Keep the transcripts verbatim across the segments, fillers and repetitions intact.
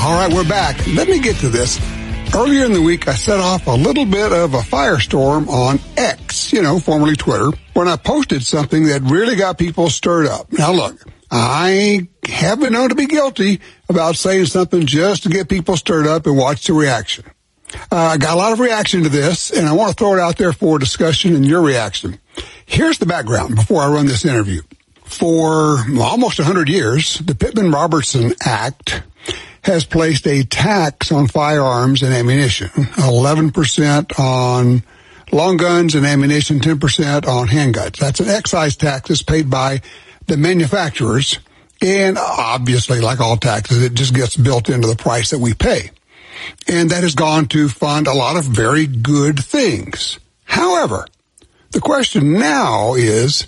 All right, we're back. Let me get to this. Earlier in the week, I set off a little bit of a firestorm on X, you know, formerly Twitter, when I posted something that really got people stirred up. Now, look, I have been known to be guilty about saying something just to get people stirred up and watch the reaction. Uh, I got a lot of reaction to this, and I want to throw it out there for discussion and your reaction. Here's the background before I run this interview. For almost one hundred years, the Pittman-Robertson Act has placed a tax on firearms and ammunition, eleven percent on long guns and ammunition, ten percent on handguns. That's an excise tax that's paid by the manufacturers, and obviously, like all taxes, it just gets built into the price that we pay. And that has gone to fund a lot of very good things. However, the question now is,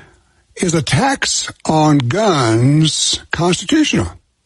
is a tax on guns constitutional?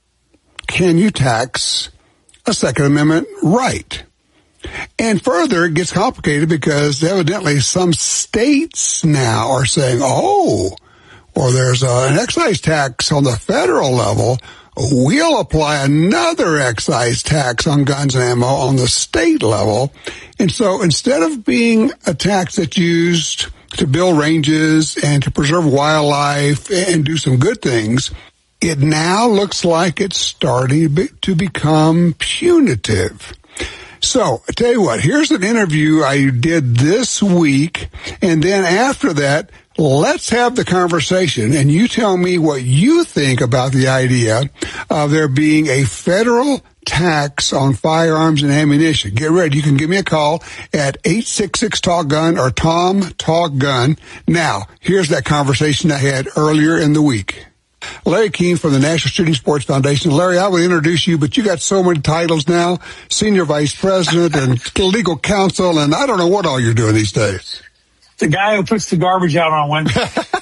Can you tax a Second Amendment right? And further, it gets complicated because evidently some states now are saying, oh, well, there's a, an excise tax on the federal level. We'll apply another excise tax on guns and ammo on the state level. And so instead of being a tax that's used to build ranges and to preserve wildlife and do some good things, it now looks like it's starting to become punitive. So, I tell you what, here's an interview I did this week, and then after that, let's have the conversation, and you tell me what you think about the idea of there being a federal tax on firearms and ammunition. Get ready. You can give me a call at eight six six, talk gun or Tom Talk Gun. Now, here's that conversation I had earlier in the week. Larry Keene from the National Shooting Sports Foundation. Larry, I would introduce you, but you got so many titles now, Senior Vice President and Legal Counsel, and I don't know what all you're doing these days. The guy who puts the garbage out on Wednesday.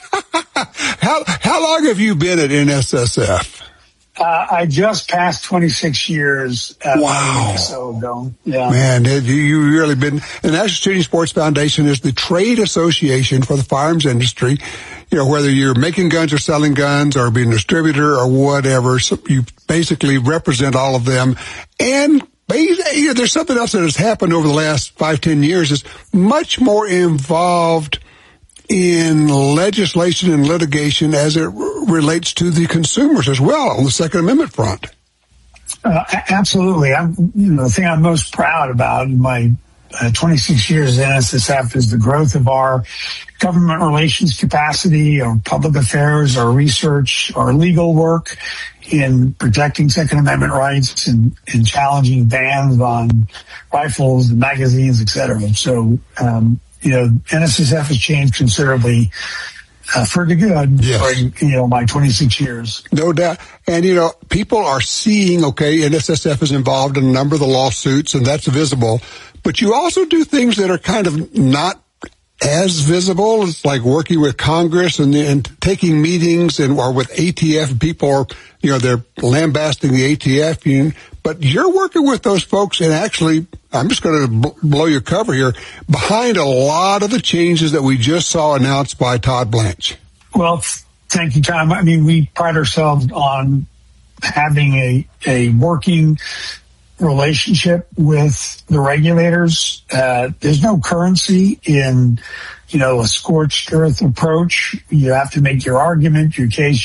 how, how long have you been at N S S F? Uh, I just passed twenty-six years. Uh, wow. So ago. Yeah. Man, you, you really been, the National Shooting Sports Foundation is the trade association for the firearms industry. You know, whether you're making guns or selling guns or being a distributor or whatever, so you basically represent all of them. And there's something else that has happened over the last five, ten years is much more involved in legislation and litigation as it relates to the consumers as well on the Second Amendment front. Uh, absolutely. I'm, you know, the thing I'm most proud about in my uh, twenty-six years at N S S F is the growth of our government relations capacity, our public affairs, our research, our legal work in protecting Second Amendment rights and, and challenging bans on rifles and magazines, et cetera. So, um, you know, N S S F has changed considerably uh, for the good yes. during, you know, my twenty-six years. No doubt. And, you know, people are seeing, okay, N S S F is involved in a number of the lawsuits, and that's visible. But you also do things that are kind of not as visible. It's like working with Congress and, and taking meetings and or with A T F. People are, you know, they're lambasting the A T F union. But you're working with those folks and actually, I'm just going to b- blow your cover here, behind a lot of the changes that we just saw announced by Todd Blanche. Well, thank you, Tom. I mean, we pride ourselves on having a, a working relationship with the regulators. Uh, there's no currency in, you know, a scorched earth approach. You have to make your argument, your case,